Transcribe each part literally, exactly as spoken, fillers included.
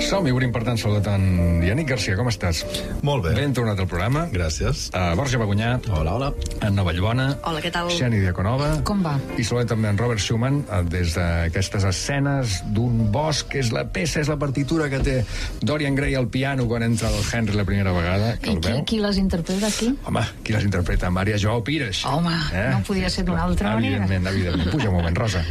Som-hi, obrim per tant, salut en Yannick Garcia, com estàs? Molt bé. Ben tornat al programa. Gràcies. Uh, Borja Bagunyà. Hola, hola. Anna Vallbona. Hola, què tal? Xeni Diaconova. Com va? I saludem també en Robert Schumann, uh, des d'aquestes escenes d'un bosc, que és la peça, és la partitura que té Dorian Gray al piano quan entra el Henry la primera vegada, que I el qui, veu. qui les interpreta aquí? Home, qui les interpreta? Maria Joao Pires. Home, eh? No podia ser d'una altra manera. Evidentment, evidentment. Puja un moment, Rosa.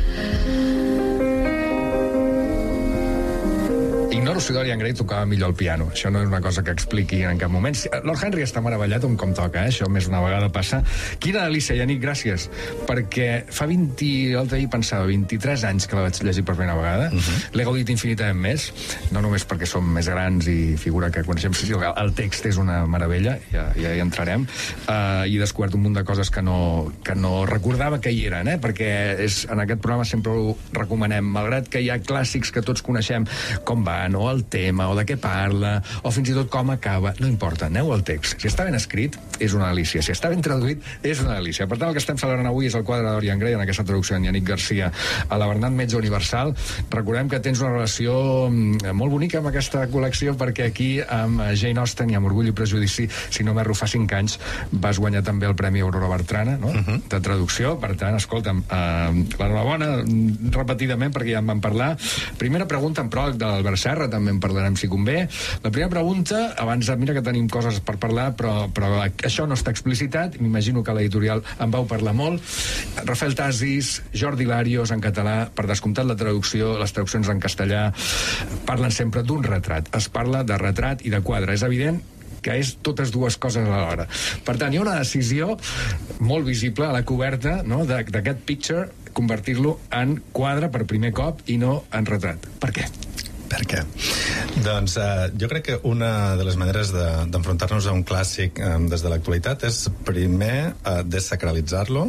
Ignoro si Dorian Gray tocava millor el piano. Això no és una cosa que expliqui en cap moment. Lord Henry està meravellat amb com toca, eh? Això més una vegada passa. Quina delícia, Yannick, gràcies. Perquè fa vint... L'altre dia pensava, vint-i-tres anys que la vaig llegir per primera vegada. Uh-huh. L'he gaudit infinitament més. No només perquè som més grans i figura que coneixem... El text és una meravella, ja, ja hi entrarem. Uh, I he descobert un munt de coses que no, que no recordava que hi eren, eh? Perquè és, en aquest programa sempre ho recomanem. Malgrat que hi ha clàssics que tots coneixem, com va, no el tema, o de què parla, o fins i tot com acaba, no importa, aneu al text. Si està ben escrit, és una delícia. Si està ben traduït, és una delícia. Per tant, el que estem celebrant avui és el quadre de Dorian Gray, en aquesta traducció d'en Yannick Garcia a la Bernat Metge Universal. Recordem que tens una relació molt bonica amb aquesta col·lecció, perquè aquí, amb Jane Austen i amb Orgull i Prejudici, si no m'erro, fa cinc anys, vas guanyar també el Premi Aurora Bertrana, no? Uh-huh. De traducció. Per tant, escolta'm, eh, l'enhorabona, repetidament, perquè ja en vam parlar. Primera pregunta en pròleg de l'Albert Serra, també en parlarem si convé. La primera pregunta, abans, mira que tenim coses per parlar, però, però això no està explicitat, m'imagino que a l'editorial en vau parlar molt. Rafael Tasis, Jordi Larios en català, per descomptat la traducció, les traduccions en castellà, parlen sempre d'un retrat. Es parla de retrat i de quadre. És evident que és totes dues coses alhora. Per tant, hi ha una decisió molt visible a la coberta, no?, d'aquest picture, convertir-lo en quadre per primer cop i no en retrat. Per què? Per què? Doncs eh, jo crec que una de les maneres de, d'enfrontar-nos a un clàssic eh, des de l'actualitat és primer eh, desacralitzar-lo,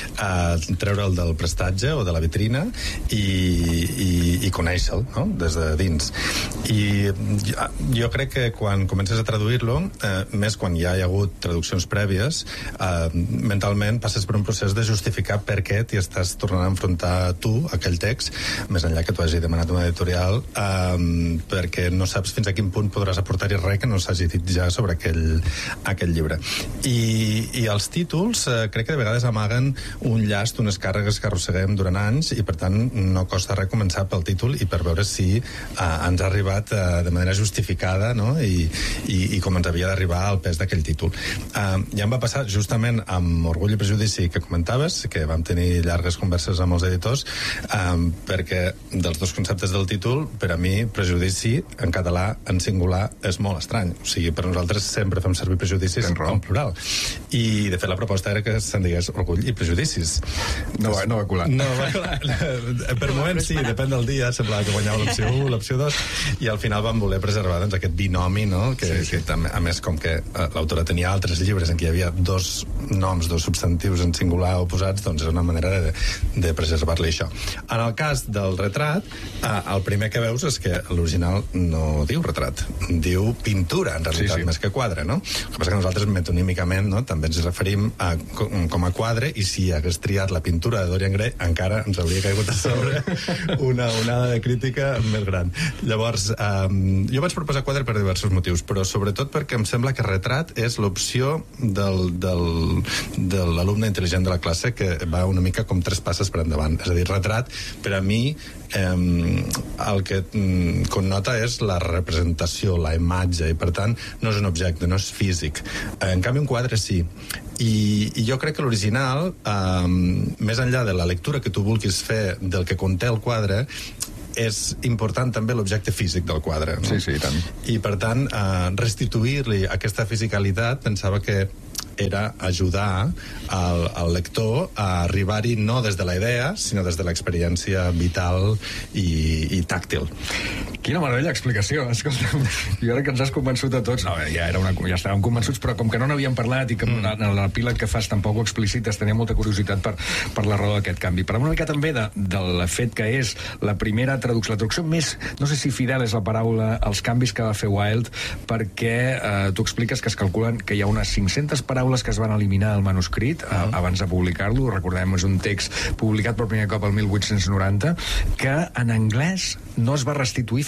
eh, treure'l del prestatge o de la vitrina i, i, i conèixer-lo, no?, des de dins. I jo, jo crec que quan comences a traduir-lo, eh, més quan ja hi ha hagut traduccions prèvies, eh, mentalment passes per un procés de justificar per què t'hi estàs tornant a enfrontar tu, aquell text, més enllà que t'ho hagi demanat una editorial, eh, perquè no saps fins a quin punt podràs aportar-hi res que no s'hagi dit ja sobre aquell, aquell llibre. I, i els títols eh, crec que de vegades amaguen un llast, unes càrregues que arrosseguem durant anys, i per tant no costa res començar pel títol i per veure si eh, ens ha arribat eh, de manera justificada, no?, I, i, i com ens havia d'arribar al pes d'aquell títol. Eh, ja em va passar justament amb Orgull i Prejudici que comentaves, que vam tenir llargues converses amb els editors, eh, perquè dels dos conceptes del títol, per a mi prejudici en català en singular és molt estrany. O sigui, per nosaltres sempre fem servir prejudicis en plural. I de fet la proposta era que se'n digués Orgull i Prejudicis. No va, no va colar. No va colar. Per moment sí, depèn del dia, semblava que guanyava l'opció u, l'opció dos, i al final vam voler preservar, doncs, aquest binomi, no?, que, sí, sí. que també, a més, com que uh, l'autora tenia altres llibres en què hi havia dos noms, dos substantius en singular oposats, doncs és una manera de, de preservar-li això. En el cas del retrat, uh, el primer que veus és que l'original no diu retrat, diu pintura, en realitat, sí, sí. més que quadre, no? El que passa que nosaltres metonímicament, no?, també ens referim a, com a quadre, i si hagués triat la pintura de Dorian Gray encara ens hauria caigut a sobre una onada de crítica més gran. Llavors, um, jo vaig proposar quadre per diversos motius, però sobretot perquè em sembla que retrat és l'opció del, del, de l'alumne intel·ligent de la classe que va una mica com tres passes per endavant. És a dir, retrat, per a mi, um, el que um, connota és la representació, la imatge, i per tant no és un objecte, no és físic. En canvi un quadre sí. I, i jo crec que l'original, um, més enllà de la lectura que tu vulguis fer del que conté el quadre, és important també l'objecte físic del quadre, no? Sí, sí, i tant. I per tant, uh, restituir-li aquesta fisicalitat pensava que era ajudar al, al lector a arribar-hi no des de la idea, sinó des de l'experiència vital i, i tàctil. Quina meravella explicació, escolta. Jo crec que ens has convençut a tots. No, ja, era una, ja estàvem convençuts, però com que no n'havíem parlat i que mm. en l'epíleg que fas tampoc ho explicites, tenia molta curiositat per, per la raó d'aquest canvi. Però una mica també de, del fet que és la primera traducció, la traducció més, no sé si fidel és la paraula, als canvis que va fer Wilde, perquè eh, tu expliques que es calculen que hi ha unes cinc-centes paraules que es van eliminar al manuscrit uh -huh. abans de publicar-lo. Recordem, és un text publicat per primer cop el mil vuit-cents noranta, que en anglès no es va restituir fins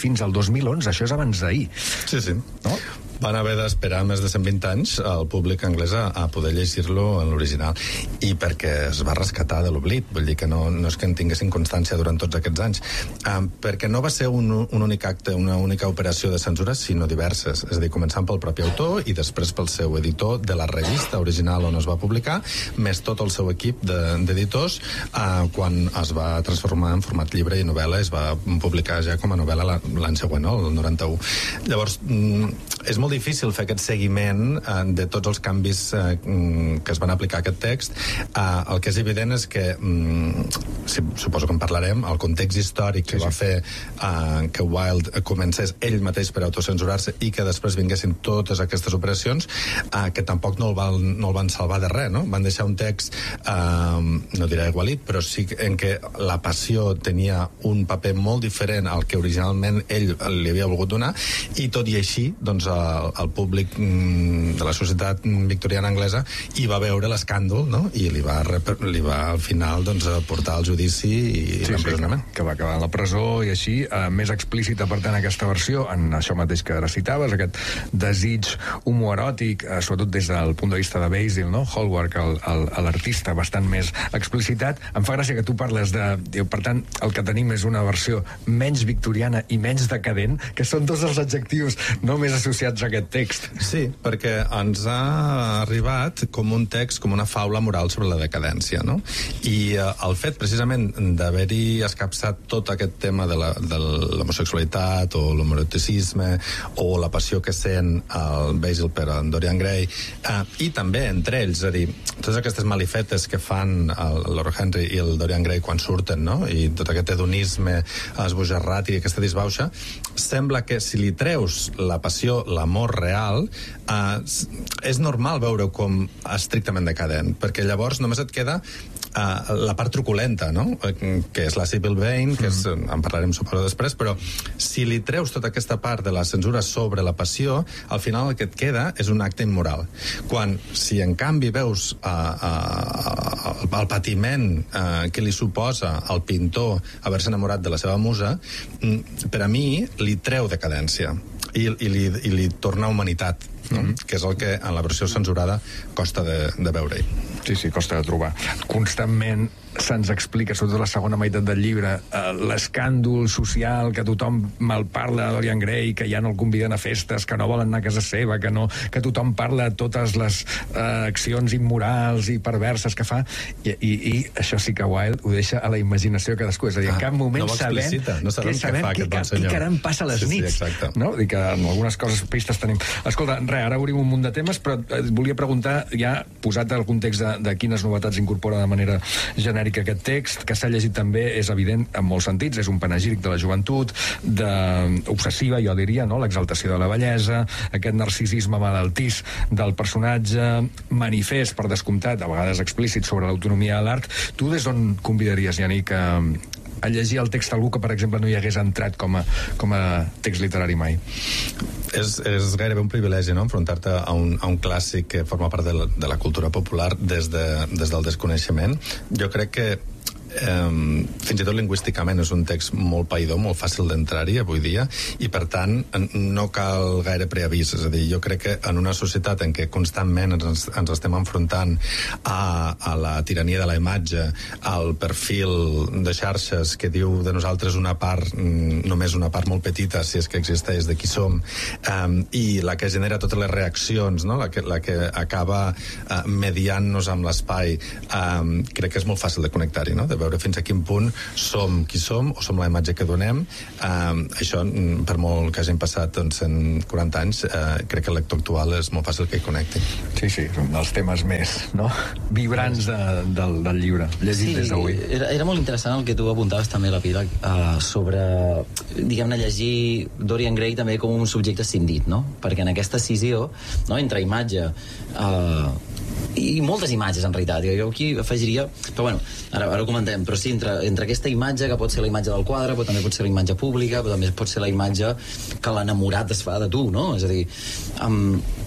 fins al dos mil onze, això és abans d'ahir. Sí, sí. No? Van haver d'esperar més de cent vint anys al públic anglès a poder llegir-lo en l'original, i perquè es va rescatar de l'oblit, vull dir que no, no és que en tinguessin constància durant tots aquests anys, um, perquè no va ser un, un únic acte, una única operació de censura, sinó diverses, és a dir, començant pel propi autor i després pel seu editor de la revista original on es va publicar, més tot el seu equip d'editors, de, uh, quan es va transformar en format llibre i novel·la, es va publicar ja com a novel·la l'any següent, no? El noranta-u. Llavors, és molt difícil fer aquest seguiment eh, de tots els canvis eh, que es van aplicar a aquest text. Eh, el que és evident és que, mm, si, suposo que en parlarem, el context històric que sí, va sí. fer eh, que Wilde comencés ell mateix per autocensurar-se i que després vinguessin totes aquestes operacions, eh, que tampoc no el, van, no el van salvar de res, no? Van deixar un text, eh, no diré igualit, però sí en què la passió tenia un paper molt diferent al que originalment ell li havia volgut donar, i tot i així, doncs, el el públic de la societat victoriana anglesa hi va veure l'escàndol, no? I li va, li va al final doncs, portar al judici i sí, l'empresonament. Sí, que va acabar a la presó i així, eh, més explícita per tant aquesta versió, en això mateix que ara citaves, aquest desig homoeròtic, eh, sobretot des del punt de vista de Basil, no? Hallward, l'artista, bastant més explicitat. Em fa gràcia que tu parles de... Diu, per tant, el que tenim és una versió menys victoriana i menys decadent, que són dos els adjectius no més associats a aquest text. Sí, perquè ens ha arribat com un text, com una faula moral sobre la decadència, no? I eh, el fet, precisament, d'haver-hi escapçat tot aquest tema de l'homosexualitat o l'homoeroticisme o la passió que sent el Basil per en Dorian Gray, eh, i també entre ells, és a dir, totes aquestes malifetes que fan el Lord Henry i el Dorian Gray quan surten, no? I tot aquest hedonisme esbojarrat i aquesta disbauxa, sembla que si li treus la passió, l'amor real, eh, és normal veure com estrictament decadent, perquè llavors només et queda uh, la part truculenta, no? Que és la Sybil Vane, que és, en parlarem suposo després, però si li treus tota aquesta part de la censura sobre la passió, al final el que et queda és un acte immoral. Quan, si en canvi veus uh, uh, el patiment uh, que li suposa al pintor haver-se enamorat de la seva musa, per a mi li treu decadència i, i, li, i li torna humanitat, no? Mm-hmm. Que és el que en la versió censurada costa de, de veure-hi. Sí, sí, costa de trobar. Constantment se'ns explica, sobretot la segona meitat del llibre, eh, l'escàndol social, que tothom malparla de Dorian Gray, que ja no el conviden a festes, que no volen anar a casa seva, que, no, que tothom parla de totes les eh, accions immorals i perverses que fa, i, i, i això sí que Wilde ho deixa a la imaginació de cadascú. És a dir, en cap moment no sabem, no sabem què, sabem què, què, què, què caram passa a les sí, nits. Sí, no? Dic que en algunes coses pistes tenim. Escolta, res, ara obrim un munt de temes, però et volia preguntar, ja posat el context de, de quines novetats incorpora de manera genèrica aquest text, que s'ha llegit també, és evident en molts sentits, és un panegíric de la joventut, de, obsessiva, jo diria, no? L'exaltació de la bellesa, aquest narcisisme malaltís del personatge, manifest, per descomptat, a vegades explícit, sobre l'autonomia de l'art. Tu des d'on convidaries, Yannick, a, a llegir el text algú que, per exemple, no hi hagués entrat com a, com a text literari mai? És, és gairebé un privilegi, no?, enfrontar-te a un, a un clàssic que forma part de la, de la cultura popular des, de, des del desconeixement. Jo crec que Um, fins i tot lingüísticament és un text molt païdor, molt fàcil d'entrar-hi avui dia, i per tant no cal gaire preavís. És a dir, jo crec que en una societat en què constantment ens, ens estem enfrontant a, a la tirania de la imatge, al perfil de xarxes que diu de nosaltres una part, només una part molt petita, si és que existeix, de qui som, um, i la que genera totes les reaccions, no? la, que, la que acaba uh, mediant-nos amb l'espai, um, crec que és molt fàcil de connectar-hi, no? De veure fins a quin punt som qui som o som la imatge que donem. Uh, això, per molt que hagin passat doncs, en quaranta anys, uh, crec que el lector actual és molt fàcil que hi connecti. Sí, sí, són dels temes més, no?, vibrants de, del, del llibre, llegit sí, des d'avui. Era, era molt interessant el que tu apuntaves també, la Pilar, uh, sobre, diguem-ne, llegir Dorian Gray també com un subjecte escindit, no? Perquè en aquesta escissió, no?, entre imatge uh, i moltes imatges, en realitat, jo aquí afegiria, però bueno, ara, ara ho comentem, però sí, entre, entre aquesta imatge, que pot ser la imatge del quadre, però també pot ser la imatge pública, però també pot ser la imatge que l'enamorat es fa de tu, no? És a dir, um,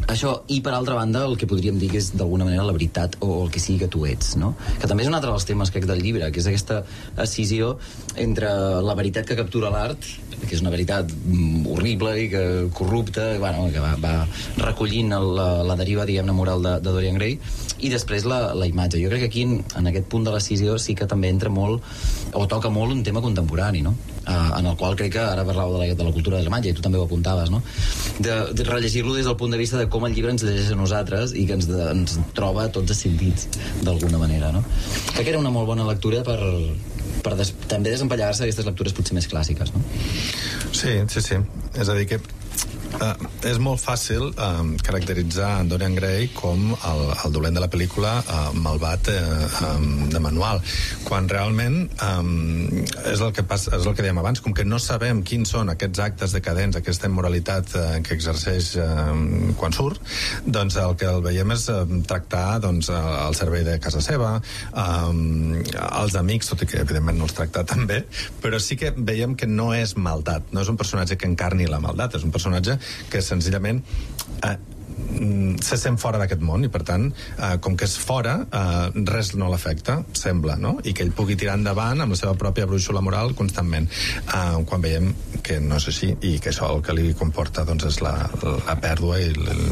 Això, i per altra banda, el que podríem dir que és d'alguna manera la veritat o el que sigui que tu ets, no? Que també és un altre dels temes, crec, del llibre, que és aquesta escissió entre la veritat que captura l'art, que és una veritat horrible i que corrupta, bueno, que va, va recollint la, la deriva, diguem-ne, moral de, de Dorian Gray, i després la, la imatge. Jo crec que aquí, en aquest punt de l'escissió, sí que també entra molt, o toca molt un tema contemporani, no? Uh, en el qual crec que ara parlàveu de la, de la cultura de la imatge, i tu també ho apuntaves, no? De, de rellegir-lo des del punt de vista de com el llibre ens llegeix a nosaltres i que ens, de, ens troba tots assentits d'alguna manera, no? Crec que era una molt bona lectura per, per des, també desempallar-se aquestes lectures potser més clàssiques, no? Sí, sí, sí. És a dir que Uh, és molt fàcil uh, caracteritzar Dorian Gray com el, el dolent de la pel·lícula uh, malvat uh, um, de manual, quan realment um, és el que passa, és el que dèiem abans, com que no sabem quins són aquests actes decadents, aquesta immoralitat uh, que exerceix uh, quan surt, doncs el que el veiem és uh, tractar doncs, el servei de casa seva, um, els amics, tot i que evidentment no els tracta tan bé, però sí que veiem que no és maldat, no és un personatge que encarni la maldat, és un personatge que senzillament eh, se sent fora d'aquest món i per tant, eh, com que és fora eh, res no l'afecta, sembla, no? I que ell pugui tirar endavant amb la seva pròpia brúixola moral constantment, eh, quan veiem que no és així i que això el que li comporta doncs és la, la pèrdua i el, el,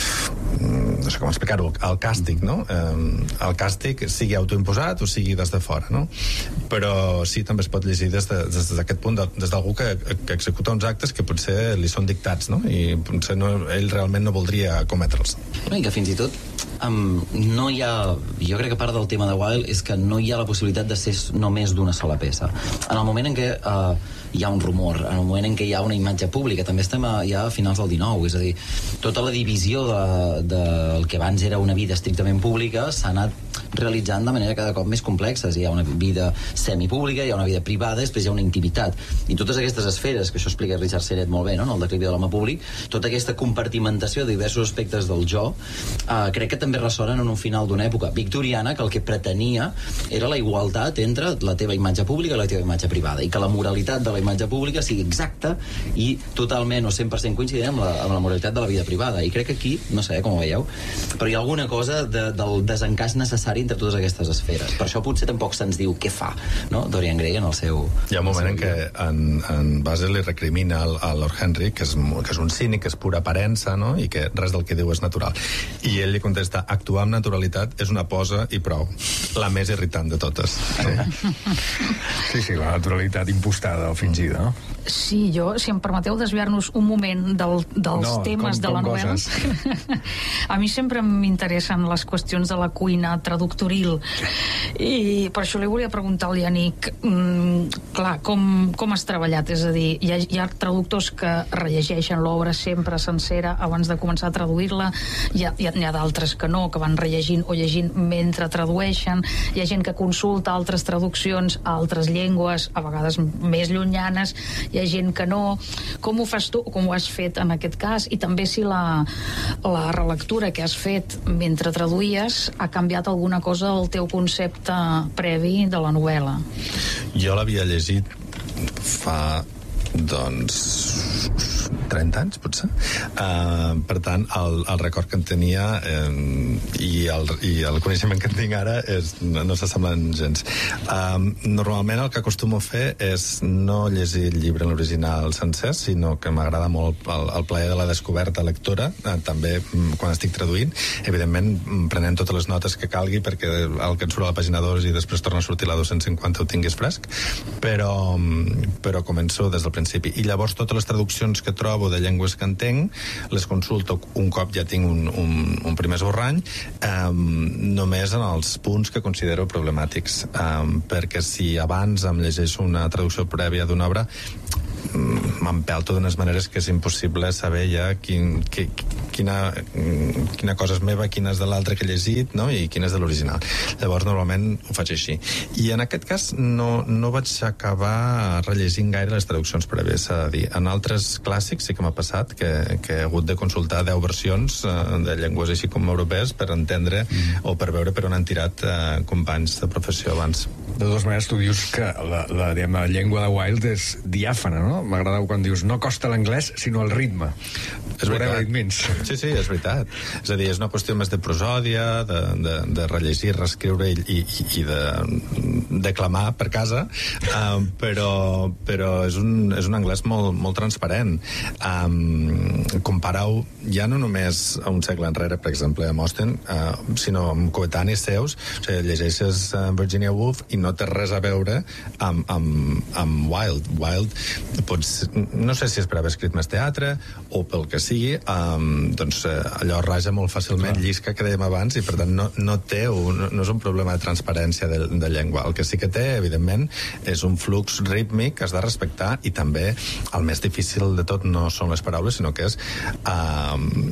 no sé com explicar-ho, el càstig, no? Eh, el càstig sigui autoimposat o sigui des de fora, no? Però sí, també es pot llegir des d'aquest de, des punt, de, des d'algú que, que executa uns actes que potser li són dictats, no? I potser no, ell realment no voldria cometre'ls. I que fins i tot um, no hi ha... Jo crec que part del tema de Wilde és que no hi ha la possibilitat de ser només d'una sola peça. En el moment en què uh, hi ha un rumor, en el moment en què hi ha una imatge pública, també estem a, ja a finals del dinou, és a dir, tota la divisió del de, de que abans era una vida estrictament pública s'ha anat realitzant de manera cada cop més complexa. Hi ha una vida semipública, hi ha una vida privada, després hi ha una intimitat. I totes aquestes esferes, que això explica Richard Sennett molt bé, no?, en el declivi de l'home públic, tota aquesta compartimentació de diversos aspectes del jo, eh, crec que també ressonen en un final d'una època victoriana que el que pretenia era la igualtat entre la teva imatge pública i la teva imatge privada, i que la moralitat de la imatge pública sigui exacta i totalment o cent per cent coincident amb la, amb la moralitat de la vida privada. I crec que aquí, no sé com ho veieu, però hi ha alguna cosa de, del desencaix necessari entre totes aquestes esferes. Per això potser tampoc se'ns diu què fa, no?, Dorian Gray en el seu... Hi ha un moment en què en, en Basil li recrimina al, al Lord Henry que és, que és un cínic, que és pura aparença, no?, i que res del que diu és natural. I ell li contesta, actuar amb naturalitat és una posa i prou. La més irritant de totes. Sí, sí, sí, la naturalitat impostada o fingida, no? Sí, jo, si em permeteu desviar-nos un moment del, dels no, temes com, de la novel·la. A mi sempre m'interessen les qüestions de la cuina traductoril, i per això li volia preguntar al Yannick, mm, clar, com, com has treballat? És a dir, hi ha, hi ha traductors que rellegeixen l'obra sempre sencera abans de començar a traduir-la, hi ha, hi ha, hi ha d'altres que no, que van rellegint o llegint mentre tradueixen, hi ha gent que consulta altres traduccions a altres llengües, a vegades més llunyanes, hi ha gent que no. Com ho fas tu, com ho has fet en aquest cas, i també si la, la relectura que has fet mentre traduïes ha canviat alguna cosa del teu concepte previ de la novel·la? Jo l'havia llegit fa doncs trenta anys, potser. Uh, per tant, el, el record que en tenia eh, i, el, i el coneixement que en tinc ara és, no, no s'assemblen gens. Uh, normalment el que acostumo a fer és no llegir el llibre en l'original sencer, sinó que m'agrada molt el, el plaer de la descoberta lectora, uh, també quan estic traduint, evidentment prenent totes les notes que calgui perquè el que et surt a la pàgina dos i després torna a sortir la dos-cents cinquanta ho tinguis fresc, però, però començo des del principi. I llavors totes les traduccions que trobo de llengües que entenc, les consulto un cop ja tinc un, un, un primer esborrany, um, només en els punts que considero problemàtics, um, perquè si abans em llegeixo una traducció prèvia d'una obra, m'empelto d'unes maneres que és impossible saber ja quin, que, quina, quina cosa és meva, quina és de l'altre que he llegit, no?, i quina és de l'original. Llavors normalment ho faig així. I en aquest cas no, no vaig acabar rellegint gaire les traduccions prèvies, a dir, en altres clàssics sí que m'ha passat que, que he hagut de consultar deu versions eh, de llengües així com europees per entendre mm. o per veure per on han tirat eh, companys de professió abans. De totes maneres, tu dius que la, la, diguem, la llengua de Wilde és diàfana, no? M'agrada quan dius no costa l'anglès, sinó el ritme. És veritat. Sí, sí, és veritat. És a dir, és una qüestió més de prosòdia, de, de, de rellegir, reescriure i, i, i de declamar per casa, um, però, però és, un, és un anglès molt, molt transparent. Um, Comparau ja no només a un segle enrere, per exemple, amb Austen, uh, sinó amb coetanis seus. O sigui, llegeixes uh, Virginia Woolf i no té res a veure amb, amb, amb Wilde. Wilde, pots, no sé si és per haver escrit més teatre o pel que sigui, um, doncs uh, allò raja molt fàcilment, clar, llisca, que dèiem abans, i per tant no, no té un, no és un problema de transparència de, de llengua. El que sí que té, evidentment, és un flux rítmic que has de respectar, i també el més difícil de tot no són les paraules, sinó que és uh,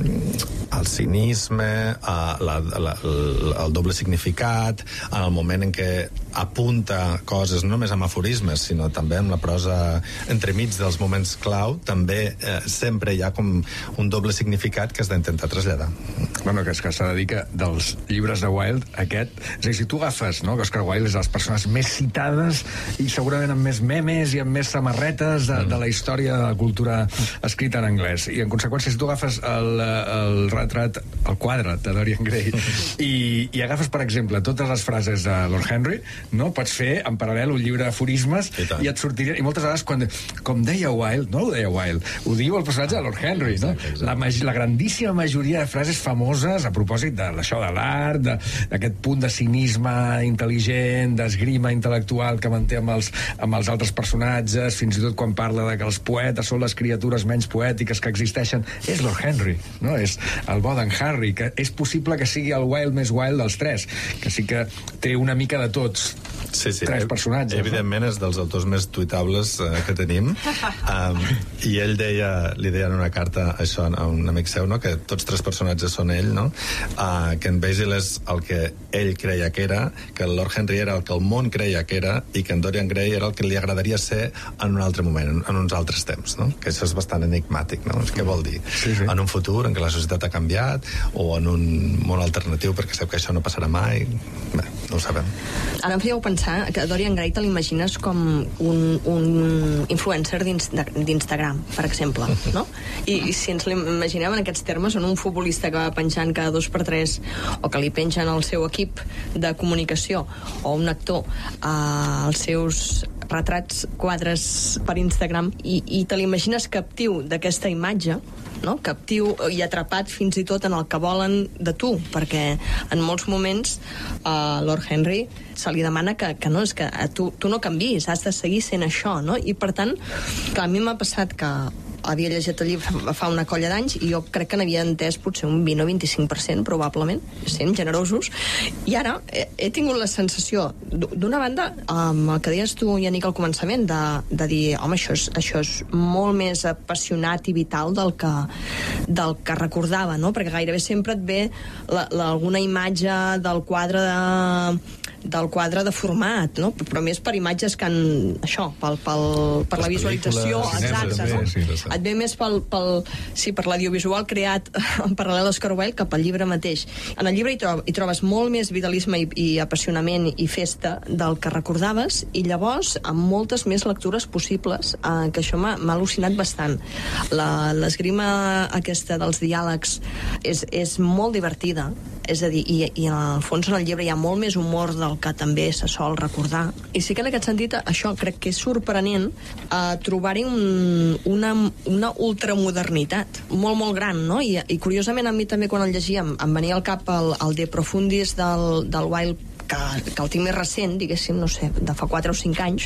el cinisme, uh, la, la, la, el doble significat, en el moment en què apunta coses no només amb aforismes, sinó també amb la prosa entremig dels moments clau, també eh, sempre hi ha com un doble significat que has d'intentar traslladar. Bueno, que és que s'ha de dir que dels llibres de Wilde, aquest, és a dir, si tu agafes, no?, que Oscar Wilde és de les persones més citades i segurament amb més memes i amb més samarretes de, mm. de la història de la cultura escrita en anglès, i en conseqüència si tu agafes el, el retrat, el quadre de Dorian Gray i, i agafes, per exemple, totes les frases de Lord Henry, no? Pots fer en paral·lel un llibre d'aforismes i, i et sortiria, i moltes vegades quan, com deia Wilde, no ho deia Wilde, ho diu el personatge de Lord Henry, no? Exacte, exacte. La, la grandíssima majoria de frases famoses a propòsit d'això de l'art, d'aquest punt de cinisme intel·ligent, d'esgrima intel·lectual que manté amb els, amb els altres personatges, fins i tot quan parla de que els poetes són les criatures menys poètiques que existeixen, és Lord Henry, no? És el bo d'en Harry, que és possible que sigui el Wilde més Wilde dels tres, que sí que té una mica de tots. Sí, sí. Tres personatges. Evidentment, no? És dels autors més tuitables eh, que tenim. Um, I ell deia, li deia en una carta això a un amic seu, no?, que tots tres personatges són ell, no? Uh, que en Basil és el que ell creia que era, que el Lord Henry era el que el món creia que era, i que en Dorian Gray era el que li agradaria ser en un altre moment, en, en uns altres temps, no? Que això és bastant enigmàtic, no? Què vol dir? Sí, sí. En un futur en què la societat ha canviat, o en un món alternatiu perquè sap que això no passarà mai? Bé, no ho sabem. Ara em fèieu pensar que Dorian Gray te l'imagines com un, un influencer d'Instagram, per exemple, no? I, i si ens l'imaginem en aquests termes, en un futbolista que va penjant cada dos per tres, o que li pengen al seu equip de comunicació, o un actor eh, els seus retrats, quadres per Instagram, i, i te l'imagines captiu d'aquesta imatge, no? Captiu i atrapat fins i tot en el que volen de tu, perquè en molts moments uh, Lord Henry se li demana que, que no, és que tu, tu no canvis, has de seguir sent això, no? I per tant, clar, a mi m'ha passat que havia llegit el llibre fa una colla d'anys i jo crec que n'havia entès potser un vint o vint-i-cinc per cent, probablement, sent generosos, i ara he, he tingut la sensació, d'una banda, amb el que deies tu, Yannick, al començament, de, de dir, home, això és, això és molt més apassionat i vital del que, del que recordava, no? Perquè gairebé sempre et ve la, la, alguna imatge del quadre de del quadre de format, no? Però més per imatges que han, això, pel, pel, per la visualització, exacte, no? Sí, sí, et ve més pel, pel, sí, per l'audiovisual creat en paral·lel a Oscar Wilde que pel llibre mateix. En el llibre hi, trob, hi trobes molt més vitalisme i, i apassionament i festa del que recordaves, i llavors amb moltes més lectures possibles, eh, que això m'ha al·lucinat bastant. L'esgrima aquesta dels diàlegs és, és molt divertida, és a dir, i, i en el fons en el llibre hi ha molt més humor del que també se sol recordar, i sí que en aquest sentit això crec que és sorprenent, eh, trobar-hi un, una, una ultramodernitat molt molt gran, no? I, i curiosament a mi també quan el llegíem em venia al cap el, el De Profundis del, del Wilde, que, que el tinc més recent, diguéssim, no sé, de fa quatre o cinc anys,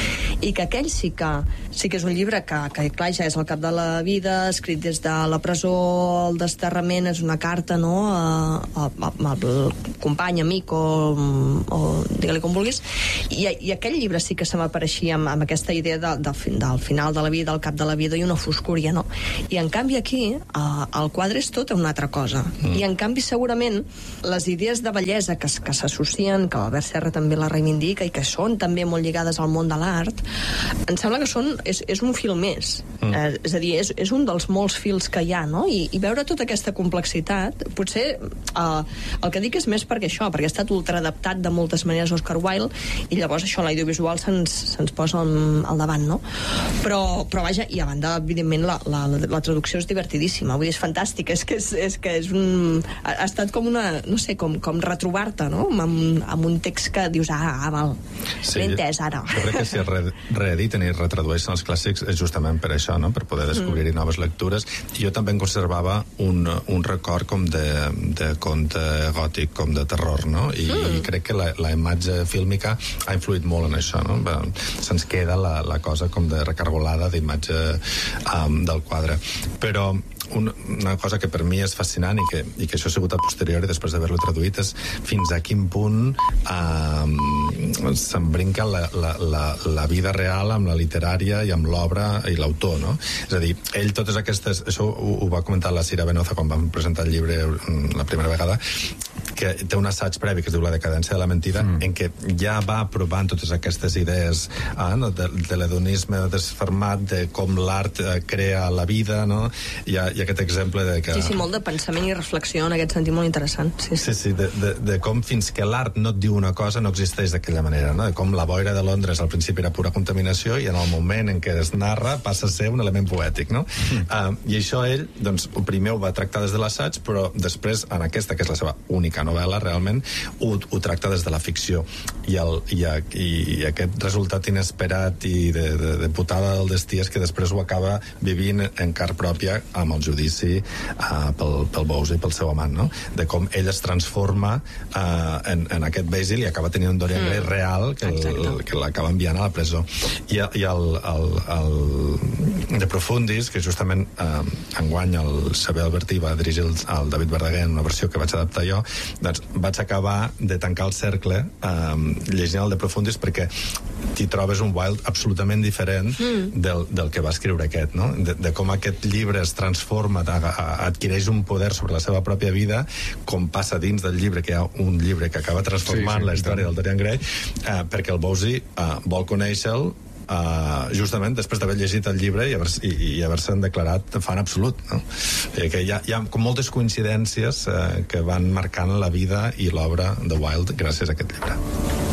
i que aquell sí que sí que és un llibre que, que clar, ja és al cap de la vida, escrit des de la presó, el desterrament, és una carta, no?, al company, amic, o, o digue-li com vulguis, i, i aquell llibre sí que se m'apareixia amb, amb aquesta idea de, de, del final de la vida, al cap de la vida, i una foscúria, no? I en canvi aquí, eh, el quadre és tota una altra cosa, mm. i en canvi segurament les idees de bellesa que, que s'associen Tolkien, que l'Albert Serra també la reivindica i que són també molt lligades al món de l'art, em sembla que són, és, és un fil més. Mm. Eh, és a dir, és, és un dels molts fils que hi ha, no? I, i veure tota aquesta complexitat, potser eh, el que dic és més perquè això, perquè ha estat ultraadaptat de moltes maneres Oscar Wilde, i llavors això, l'audiovisual se'ns se'ns posa al, al davant, no? Però, però vaja, i a banda, evidentment, la, la, la traducció és divertidíssima, vull dir, és fantàstica, és que és, és, que és un... Ha, ha estat com una, no sé, com, com retrobar-te, no? Amb, amb un text que dius, ah, ah val, sí, l'he entès ara. Jo crec que si es re, reediten i retradueixen els clàssics és justament per això, no? Per poder descobrir-hi mm. noves lectures. I jo també en conservava un, un record com de, de conte gòtic, com de terror, no? I, mm. i crec que la, la imatge fílmica ha influït molt en això, no? Se'ns queda la, la cosa com de recargolada d'imatge um, del quadre. Però una, una cosa que per mi és fascinant i que, i que això ha sigut a posteriori després d'haver-lo traduït és fins a quin punt eh, s'embrinca la, la, la, la vida real amb la literària i amb l'obra i l'autor, no? És a dir, ell totes aquestes... Això ho, ho va comentar la Cira Benoza quan vam presentar el llibre la primera vegada, que té un assaig previ que es diu La decadència de la mentida, mm. en què ja va provant totes aquestes idees eh, no? de, de l'hedonisme desfermat, de com l'art eh, crea la vida, no? Hi ha, hi ha aquest exemple de que... Sí, sí, molt de pensament i reflexió en aquest sentit molt interessant. Sí, sí, sí de, de, de com fins que l'art no et diu una cosa no existeix d'aquella manera, no? De com la boira de Londres al principi era pura contaminació i en el moment en què es narra passa a ser un element poètic, no? Mm. Uh, I això ell, doncs, primer ho va tractar des de l'assaig, però després, en aquesta, que és la seva única novel·la, realment, ho, ho tracta des de la ficció. I, el, i, i, i aquest resultat inesperat i de, de, de putada del destí és que després ho acaba vivint en car pròpia amb el judici uh, pel, pel Bowes i pel seu amant, no? De com ell es transforma uh, en, en aquest Basil i acaba tenint un Dorian Gray mm. real que, el, que l'acaba enviant a la presó. I, i el, el, el De Profundis, que justament uh, enguany el Xavier Albertí va dirigir el, el David Verdaguer en una versió que vaig adaptar jo, doncs vaig acabar de tancar el cercle um, llegint el De Profundis perquè t'hi trobes un Wilde absolutament diferent mm. del, del que va escriure aquest, no? De, de com aquest llibre es transforma, a, a, adquireix un poder sobre la seva pròpia vida, com passa dins del llibre, que hi ha un llibre que acaba transformant sí, sí, la història del Dorian Gray, uh, perquè el Bowes uh, vol conèixer-lo Uh, justament després d'haver llegit el llibre i haver-se haver declarat fan absolut, no? I que hi ha, hi ha com moltes coincidències uh, que van marcant la vida i l'obra de Wilde gràcies a aquest llibre.